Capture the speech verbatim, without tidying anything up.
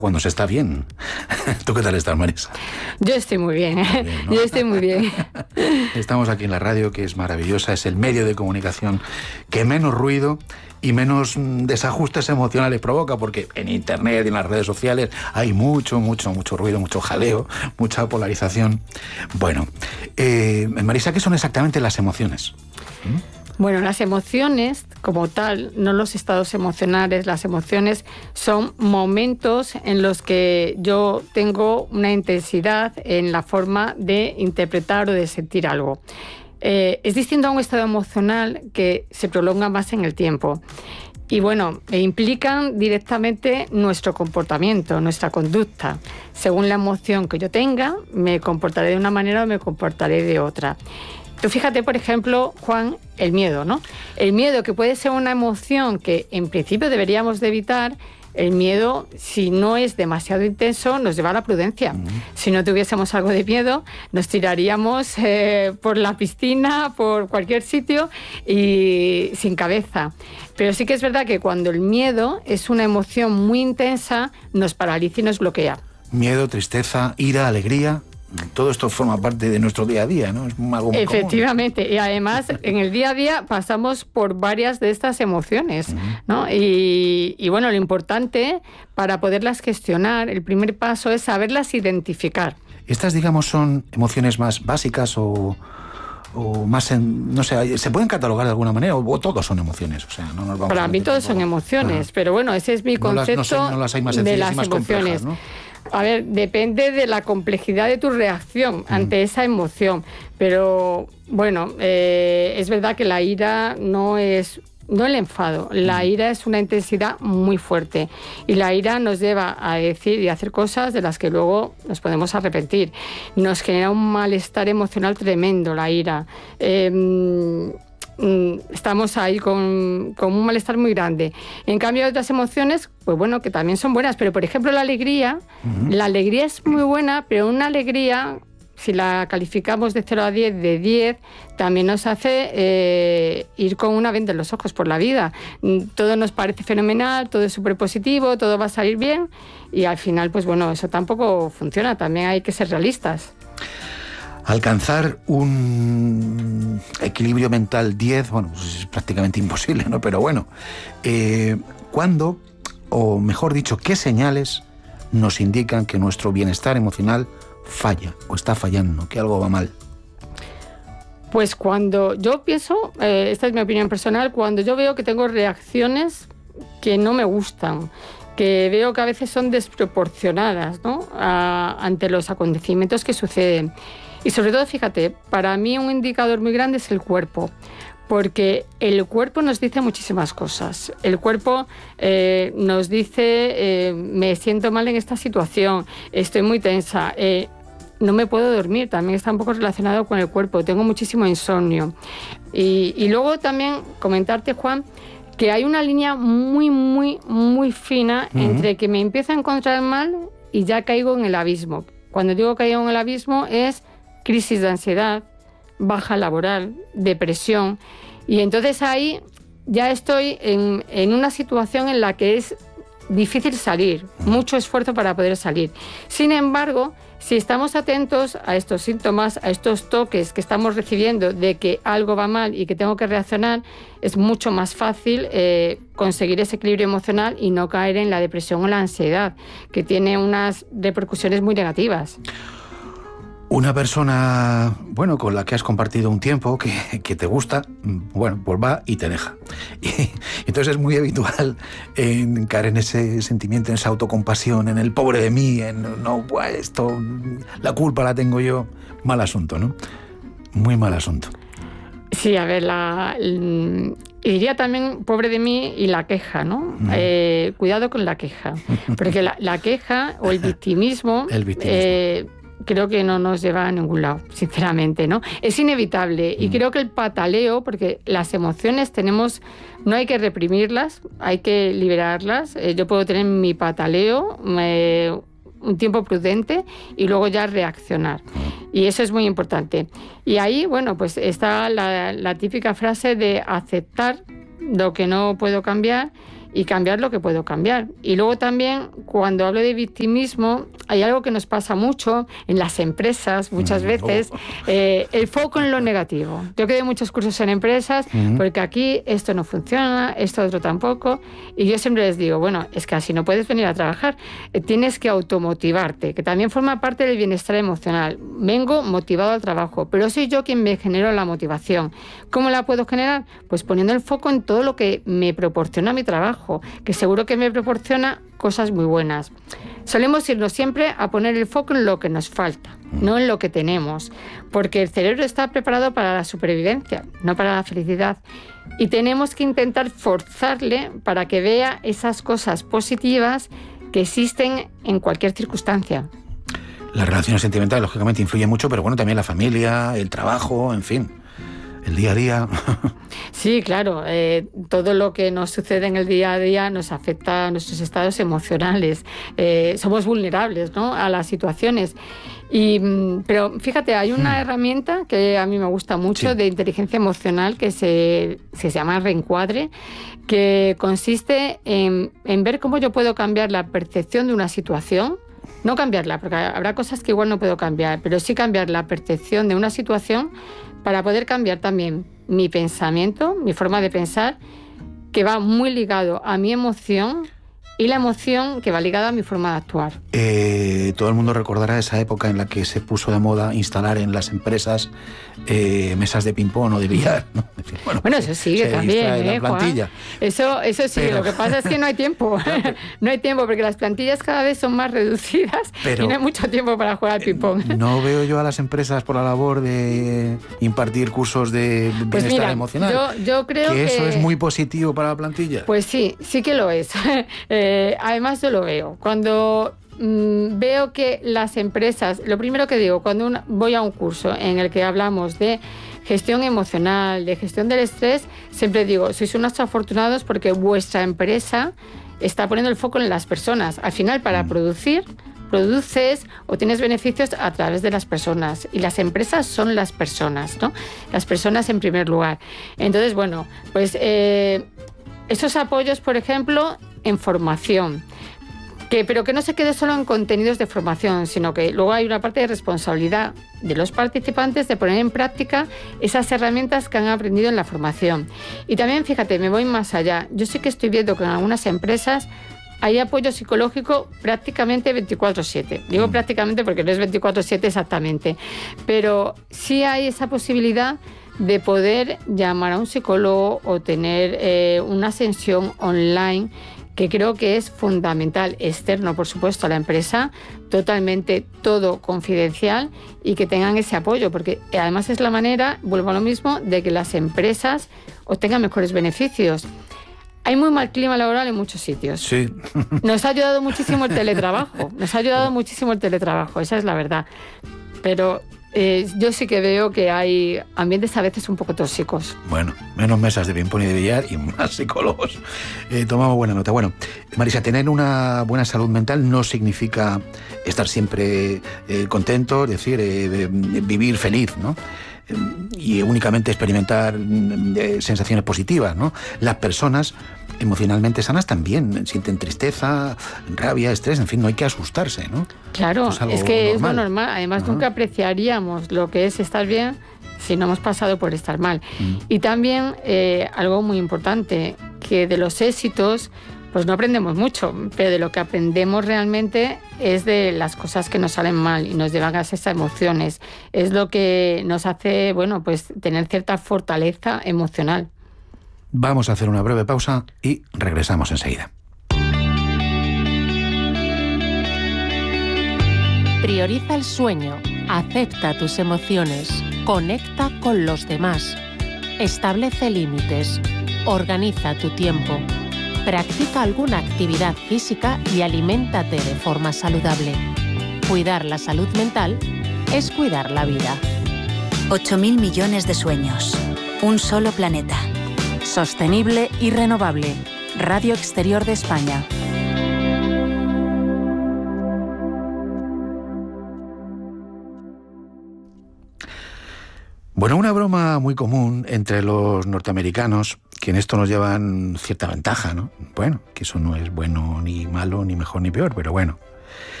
cuando se está bien. ¿Tú qué tal estás, Marisa? Yo estoy muy bien, ¿eh? bien ¿no? Yo estoy muy bien. Estamos aquí en la radio, que es maravillosa, es el medio de comunicación que menos ruido y menos desajustes emocionales provoca, porque en internet y en las redes sociales hay mucho, mucho, mucho ruido, mucho jaleo, mucha polarización. Bueno, eh, Marisa, ¿qué son exactamente las emociones? ¿Mm? Bueno, las emociones, como tal, no los estados emocionales, las emociones son momentos en los que yo tengo una intensidad en la forma de interpretar o de sentir algo. Eh, es distinto a un estado emocional que se prolonga más en el tiempo. Y bueno, implican directamente nuestro comportamiento, nuestra conducta. Según la emoción que yo tenga, me comportaré de una manera o me comportaré de otra. Tú fíjate, por ejemplo, Juan, el miedo, ¿no? El miedo, que puede ser una emoción que en principio deberíamos de evitar. El miedo, si no es demasiado intenso, nos lleva a la prudencia. Uh-huh. Si no tuviésemos algo de miedo, nos tiraríamos eh, por la piscina, por cualquier sitio y sin cabeza. Pero sí que es verdad que cuando el miedo es una emoción muy intensa, nos paraliza y nos bloquea. Miedo, tristeza, ira, alegría. Todo esto forma parte de nuestro día a día, ¿no? Es algo muy Efectivamente, común. Y además en el día a día pasamos por varias de estas emociones, uh-huh. ¿no? Y, y bueno, lo importante para poderlas gestionar, el primer paso es saberlas identificar. Estas, digamos, son emociones más básicas o, o más, en, no sé, ¿se pueden catalogar de alguna manera? O, o todos son emociones, o sea, no nos vamos Para a mí todos son emociones, uh-huh. pero bueno, ese es mi concepto no las, no sé, no las hay más de las y más emociones. ¿No? A ver, depende de la complejidad de tu reacción ante mm. esa emoción, pero bueno, eh, es verdad que la ira no es, no el enfado, la ira es una intensidad muy fuerte y la ira nos lleva a decir y a hacer cosas de las que luego nos podemos arrepentir. Nos genera un malestar emocional tremendo la ira. Eh, estamos ahí con, con un malestar muy grande. En cambio, hay otras emociones, pues bueno, que también son buenas, pero por ejemplo la alegría, uh-huh. la alegría es muy buena, pero una alegría, si la calificamos de cero a diez, de diez, también nos hace eh, ir con una venda en los ojos por la vida. Todo nos parece fenomenal, todo es súper positivo, todo va a salir bien, y al final, pues bueno, eso tampoco funciona, también hay que ser realistas. Alcanzar un equilibrio mental diez, bueno, pues es prácticamente imposible, ¿no? Pero bueno, eh, ¿cuándo, o mejor dicho, qué señales nos indican que nuestro bienestar emocional falla o está fallando, que algo va mal? Pues cuando yo pienso, eh, esta es mi opinión personal, cuando yo veo que tengo reacciones que no me gustan, que veo que a veces son desproporcionadas, ¿no? A, ante los acontecimientos que suceden. Y sobre todo, fíjate, para mí un indicador muy grande es el cuerpo, porque el cuerpo nos dice muchísimas cosas. El cuerpo eh, nos dice, eh, me siento mal en esta situación, estoy muy tensa, eh, no me puedo dormir, también está un poco relacionado con el cuerpo, tengo muchísimo insomnio. Y, y luego también comentarte, Juan, que hay una línea muy, muy, muy fina uh-huh. entre que me empiezo a encontrar mal y ya caigo en el abismo. Cuando digo caigo en el abismo es crisis de ansiedad, baja laboral, depresión, y entonces ahí ya estoy en, en una situación en la que es difícil salir, mucho esfuerzo para poder salir. Sin embargo, si estamos atentos a estos síntomas, a estos toques que estamos recibiendo de que algo va mal y que tengo que reaccionar, es mucho más fácil eh, conseguir ese equilibrio emocional y no caer en la depresión o la ansiedad, que tiene unas repercusiones muy negativas. Una persona, bueno, con la que has compartido un tiempo, que, que te gusta, bueno, pues va y te deja. Y, entonces es muy habitual en caer en ese sentimiento, en esa autocompasión, en el pobre de mí, en no, pues esto, la culpa la tengo yo. Mal asunto, ¿no? Muy mal asunto. Sí, a ver, la, y diría también pobre de mí y la queja, ¿no? Mm. Eh, cuidado con la queja, porque la, la queja o el victimismo... el victimismo. Eh, creo que no nos lleva a ningún lado, sinceramente, ¿no? Es inevitable y mm. creo que el pataleo, porque las emociones tenemos, no hay que reprimirlas, hay que liberarlas. Eh, yo puedo tener mi pataleo, eh, un tiempo prudente y luego ya reaccionar. Y eso es muy importante. Y ahí, bueno, pues está la, la típica frase de aceptar lo que no puedo cambiar y cambiar lo que puedo cambiar. Y luego también, cuando hablo de victimismo, hay algo que nos pasa mucho en las empresas, muchas veces, oh. eh, el foco en lo negativo. Yo que doy muchos cursos en empresas, uh-huh. porque aquí esto no funciona, esto otro tampoco, y yo siempre les digo, bueno, es que así no puedes venir a trabajar, eh, tienes que automotivarte, que también forma parte del bienestar emocional. Vengo motivado al trabajo, pero soy yo quien me genero la motivación. ¿Cómo la puedo generar? Pues poniendo el foco en todo lo que me proporciona mi trabajo, que seguro que me proporciona cosas muy buenas. Solemos irnos siempre a poner el foco en lo que nos falta, no en lo que tenemos, porque el cerebro está preparado para la supervivencia, no para la felicidad. Y tenemos que intentar forzarle para que vea esas cosas positivas que existen en cualquier circunstancia. Las relaciones sentimentales, lógicamente, influyen mucho, pero bueno, también la familia, el trabajo, en fin, el día a día. Sí, claro, eh, todo lo que nos sucede en el día a día nos afecta a nuestros estados emocionales. Eh, somos vulnerables, ¿no?, a las situaciones. Y, pero fíjate, hay una hmm. herramienta que a mí me gusta mucho, sí, de inteligencia emocional, que se, se llama Reencuadre, que consiste en, en ver cómo yo puedo cambiar la percepción de una situación. No cambiarla, porque habrá cosas que igual no puedo cambiar, pero sí cambiar la percepción de una situación para poder cambiar también mi pensamiento, mi forma de pensar, que va muy ligado a mi emoción, y la emoción que va ligada a mi forma de actuar. Eh, todo el mundo recordará esa época en la que se puso de moda instalar en las empresas eh, mesas de ping-pong o de billar, ¿no? Bueno, bueno, eso sigue también, ¿eh, Juan? Eso, eso sí, pero... lo que pasa es que no hay tiempo. No hay tiempo, porque las plantillas cada vez son más reducidas, pero y no hay mucho tiempo para jugar al ping-pong. No veo yo a las empresas por la labor de impartir cursos de bienestar pues mira, emocional. Yo, yo creo que, que eso es muy positivo para la plantilla. Pues sí, sí que lo es. eh, además, yo lo veo. Cuando mmm, veo que las empresas, lo primero que digo, cuando una, voy a un curso en el que hablamos de gestión emocional, de gestión del estrés, siempre digo, sois unos afortunados porque vuestra empresa está poniendo el foco en las personas. Al final, para producir, produces o tienes beneficios a través de las personas. Y las empresas son las personas, ¿no? Las personas en primer lugar. Entonces, bueno, pues eh, esos apoyos, por ejemplo, en formación. Que, pero que no se quede solo en contenidos de formación, sino que luego hay una parte de responsabilidad de los participantes de poner en práctica esas herramientas que han aprendido en la formación. Y también, fíjate, me voy más allá. Yo sí que estoy viendo que en algunas empresas hay apoyo psicológico prácticamente veinticuatro siete. Digo mm. prácticamente porque no es veinticuatro siete exactamente, pero sí hay esa posibilidad de poder llamar a un psicólogo o tener eh, una sesión online, que creo que es fundamental, externo, por supuesto, a la empresa, totalmente todo confidencial, y que tengan ese apoyo, porque además es la manera, vuelvo a lo mismo, de que las empresas obtengan mejores beneficios. Hay muy mal clima laboral en muchos sitios. Sí. Nos ha ayudado muchísimo el teletrabajo, nos ha ayudado muchísimo el teletrabajo, esa es la verdad. Pero eh, yo sí que veo que hay ambientes a veces un poco tóxicos. Bueno, menos mesas de ping-pong y de billar y más psicólogos. Eh, tomamos buena nota. Bueno, Marisa, tener una buena salud mental no significa estar siempre eh, contento, es decir, eh, vivir feliz, ¿no? Y únicamente experimentar eh, sensaciones positivas, ¿no? Las personas emocionalmente sanas también sienten tristeza, rabia, estrés, en fin, no hay que asustarse, ¿no? Claro, es, es que normal. Es lo normal. Además, uh-huh. nunca apreciaríamos lo que es estar bien si no hemos pasado por estar mal. Uh-huh. Y también eh, algo muy importante, que de los éxitos pues no aprendemos mucho, pero de lo que aprendemos realmente es de las cosas que nos salen mal y nos llevan a esas emociones. Es lo que nos hace, bueno, pues tener cierta fortaleza emocional. Vamos a hacer una breve pausa y regresamos enseguida. Prioriza el sueño, acepta tus emociones, conecta con los demás, establece límites, organiza tu tiempo. Practica alguna actividad física y aliméntate de forma saludable. Cuidar la salud mental es cuidar la vida. ocho mil millones de sueños. Un solo planeta. Sostenible y renovable. Radio Exterior de España. Bueno, una broma muy común entre los norteamericanos que en esto nos llevan cierta ventaja, ¿no? Bueno, que eso no es bueno ni malo, ni mejor ni peor, pero bueno.